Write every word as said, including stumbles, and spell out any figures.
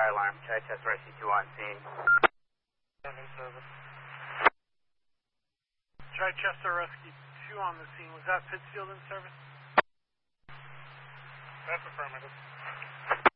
fire alarm. Chichester Rescue two on scene. In service. Chichester Rescue two on the scene. Was that Pittsfield in service? That's affirmative.